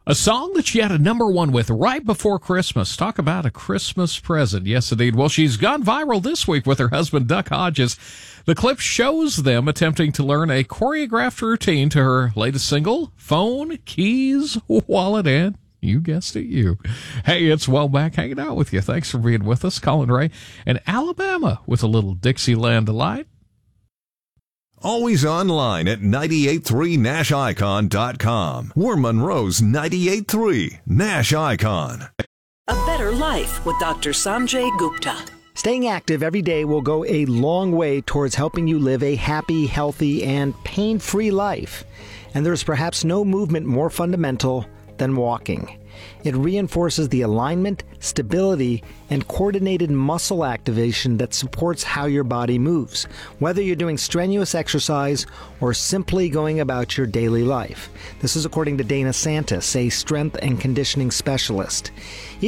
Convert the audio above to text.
A song that she had a #1 with right before Christmas. Talk about a Christmas present. Yes, indeed. Well, she's gone viral this week with her husband, Duck Hodges. The clip shows them attempting to learn a choreographed routine to her latest single, Phone, Keys, Wallet, and you guessed it, you. Hey, it's Well back hanging out with you. Thanks for being with us. Colin Ray and Alabama with a little Dixieland delight. Always online at 983nashicon.com. We're Monroe's 98.3 Nash Icon. A Better Life with Dr. Sanjay Gupta. Staying active every day will go a long way towards helping you live a happy, healthy, and pain-free life. And there's perhaps no movement more fundamental than walking. It reinforces the alignment, stability, and coordinated muscle activation that supports how your body moves, whether you're doing strenuous exercise or simply going about your daily life. This is according to Dana Santis, a strength and conditioning specialist.